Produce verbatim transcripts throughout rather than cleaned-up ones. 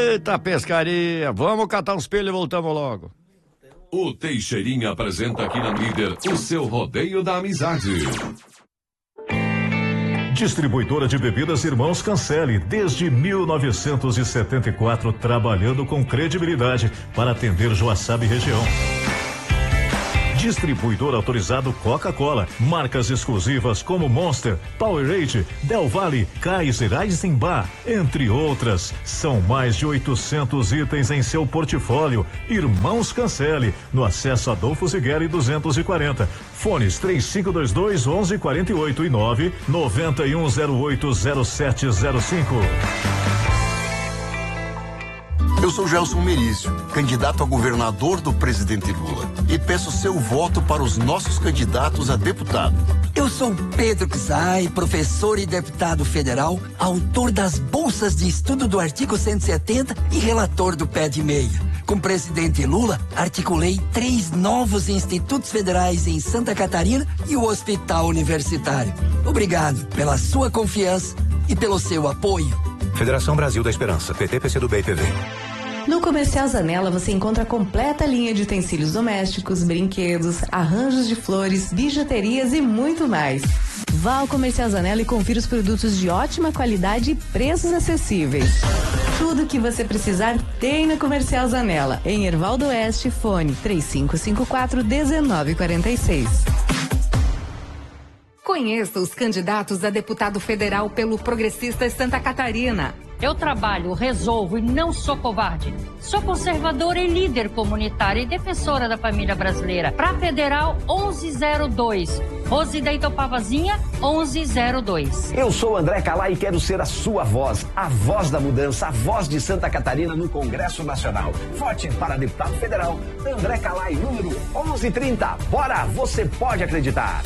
Eita, pescaria. Vamos catar uns pelos e voltamos logo. O Teixeirinha apresenta aqui na Líder o seu rodeio da amizade. Distribuidora de bebidas Irmãos Cancelli, desde mil novecentos e setenta e quatro, trabalhando com credibilidade para atender Joaçaba e região. Distribuidor autorizado Coca-Cola, marcas exclusivas como Monster, Powerade, Del Valle, Kaiser, Eisenbach, entre outras. São mais de oitocentos itens em seu portfólio. Irmãos Cancelli, no acesso Adolfo Zigueri duzentos e quarenta. Fones três cinco dois dois, onze quarenta e oito e nove nove um zero oito zero sete zero cinco. Eu sou Gelson Merício, candidato a governador do presidente Lula, e peço seu voto para os nossos candidatos a deputado. Eu sou Pedro Czai, professor e deputado federal, autor das bolsas de estudo do artigo cento e setenta e relator do Pé de Meia. Com o presidente Lula, articulei três novos institutos federais em Santa Catarina e o Hospital Universitário. Obrigado pela sua confiança e pelo seu apoio. Federação Brasil da Esperança, P T, P C do B e P V. No Comercial Zanella você encontra a completa linha de utensílios domésticos, brinquedos, arranjos de flores, bijuterias e muito mais. Vá ao Comercial Zanella e confira os produtos de ótima qualidade e preços acessíveis. Tudo o que você precisar tem no Comercial Zanella, em Hervaldo Oeste, fone três cinco cinco quatro, um nove quatro seis. Conheça os candidatos a deputado federal pelo Progressistas Santa Catarina. Eu trabalho, resolvo e não sou covarde. Sou conservadora e líder comunitária e defensora da família brasileira. Pra Federal, onze zero dois. Rosida Itopavazinha, onze zero dois. Eu sou André Calai e quero ser a sua voz, a voz da mudança, a voz de Santa Catarina no Congresso Nacional. Vote para deputado federal, André Calai, número onze trinta. Bora, você pode acreditar.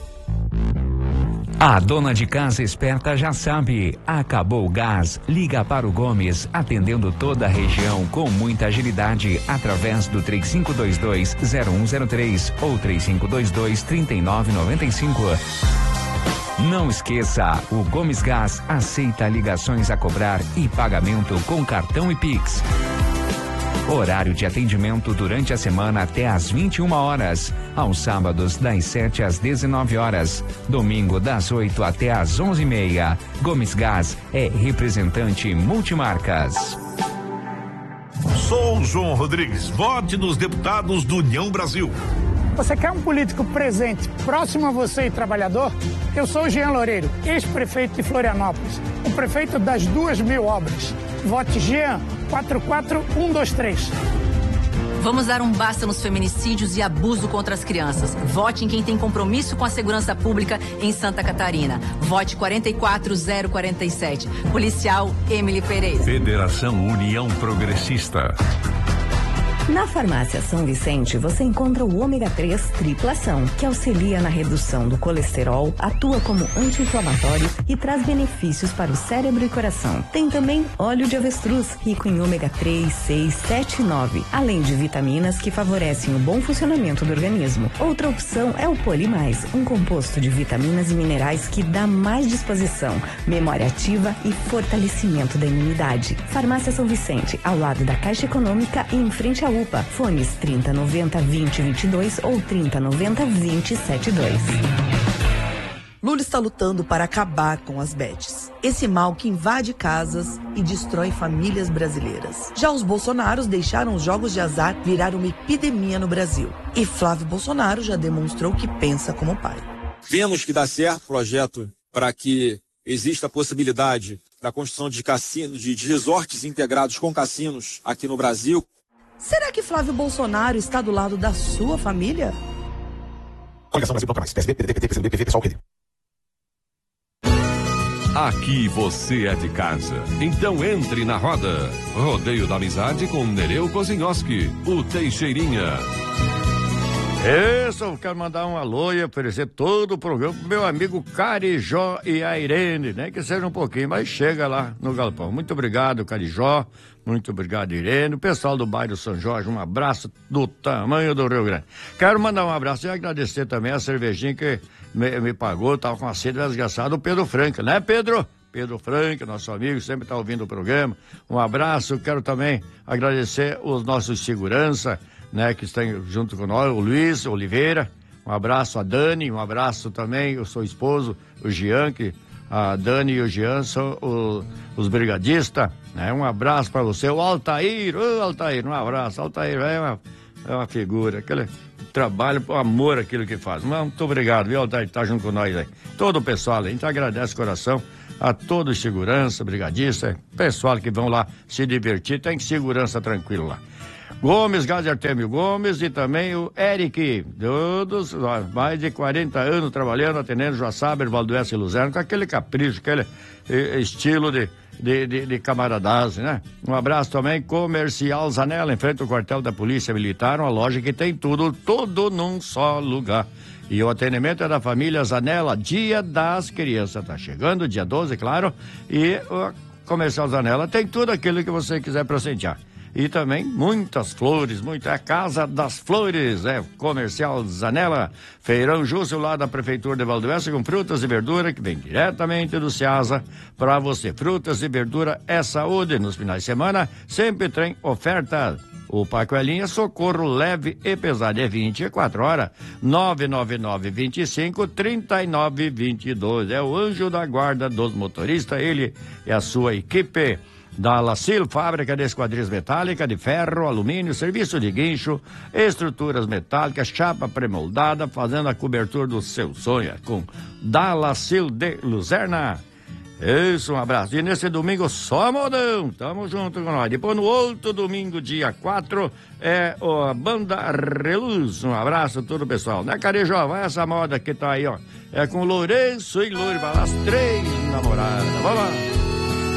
A dona de casa esperta já sabe, acabou o gás, liga para o Gomes, atendendo toda a região com muita agilidade, através do três cinco dois dois, zero um zero três ou três cinco dois dois, três nove nove cinco. Não esqueça, o Gomes Gás aceita ligações a cobrar e pagamento com cartão e Pix. Horário de atendimento durante a semana até às vinte e uma horas. Aos sábados, das sete às dezenove horas. Domingo, das oito até às onze e meia. Gomes Gás é representante multimarcas. Sou João Rodrigues. Vote nos deputados do União Brasil. Você quer um político presente, próximo a você e trabalhador? Eu sou o Jean Loureiro, ex-prefeito de Florianópolis, o prefeito das duas mil obras. Vote Jean, quatro quatro um dois três. Vamos dar um basta nos feminicídios e abuso contra as crianças. Vote em quem tem compromisso com a segurança pública em Santa Catarina. Vote quatro quatro zero quatro sete. Policial Emily Pereira. Federação União Progressista. Na Farmácia São Vicente, você encontra o ômega três triplação, que auxilia na redução do colesterol, atua como anti-inflamatório e traz benefícios para o cérebro e coração. Tem também óleo de avestruz, rico em ômega três, seis, sete e nove, além de vitaminas que favorecem o bom funcionamento do organismo. Outra opção é o Polimais, um composto de vitaminas e minerais que dá mais disposição, memória ativa e fortalecimento da imunidade. Farmácia São Vicente, ao lado da Caixa Econômica e em frente à U P A. Fones trinta noventa vinte vinte e dois ou trinta noventa vinte setenta e dois. Lula está lutando para acabar com as bets. Esse mal que invade casas e destrói famílias brasileiras. Já os Bolsonaros deixaram os jogos de azar virar uma epidemia no Brasil. E Flávio Bolsonaro já demonstrou que pensa como pai. Vemos que dá certo o projeto para que exista a possibilidade da construção de cassinos, de resorts integrados com cassinos aqui no Brasil. Será que Flávio Bolsonaro está do lado da sua família? Coligação Brasil Bloco Mais, P S B, P D T, P C do B, P V, pessoal, P D. Aqui você é de casa, então entre na roda. Rodeio da Amizade com Nereu Kozinhoski, o Teixeirinha. Isso, eu quero mandar um alô e oferecer todo o programa pro meu amigo Carijó e a Irene, né? Que seja um pouquinho, mas chega lá no galpão. Muito obrigado, Carijó. Muito obrigado, Irene. O pessoal do bairro São Jorge, um abraço do tamanho do Rio Grande. Quero mandar um abraço e agradecer também a cervejinha que me, me pagou, tava com a sede desgraçada, o Pedro Franca, né, Pedro? Pedro Franco, nosso amigo, sempre está ouvindo o programa. Um abraço, quero também agradecer os nossos segurança, né, que estão junto com nós, o Luiz Oliveira. Um abraço a Dani, um abraço também, o seu esposo, o Jean, que a Dani e o Jean são o, os brigadistas, né? Um abraço para você, o Altair, ô Altair, um abraço. Altair é uma, é uma figura, aquele trabalho por amor aquilo que faz. Muito obrigado, viu, Altair, que tá junto com nós aí. Todo o pessoal, a gente agradece o coração a todos os segurança, brigadista, pessoal que vão lá se divertir, tem segurança tranquilo lá. Gomes, Gás Artêmio Gomes e também o Eric, todos mais de quarenta anos trabalhando, atendendo Joaçaba, Valdoeste e Luzerno, com aquele capricho, aquele eh, estilo de, de, de, de camaradagem, né? Um abraço também, Comercial Zanella, em frente ao quartel da Polícia Militar, uma loja que tem tudo, tudo num só lugar. E o atendimento é da família Zanella, Dia das Crianças, tá chegando, dia doze, claro, e o Comercial Zanella tem tudo aquilo que você quiser presentear. E também muitas flores, muita é a Casa das Flores, é Comercial Zanella, feirão justo lá da Prefeitura de Valdoeste com frutas e verdura que vem diretamente do Ceasa para você. Frutas e verdura é saúde. Nos finais de semana sempre tem oferta. O Pacoelinha Socorro leve e pesado é vinte e quatro horas, nove nove nove, vinte e cinco, trinta e nove, vinte e dois. É o anjo da guarda dos motoristas, ele e a sua equipe. Da Lacil, fábrica de esquadrias metálica, de ferro, alumínio, serviço de guincho, estruturas metálicas, chapa pré-moldada, fazendo a cobertura do seu sonho, com da Lacil de Luzerna. Isso, um abraço. E nesse domingo só modão, tamo junto com nós. Depois no outro domingo, dia quatro, é a Banda Reluz. Um abraço a todo o pessoal. Né, Carijó? Vai essa moda que tá aí, ó. É com Lourenço e Loure, vai lá, as três namoradas. Vamos lá.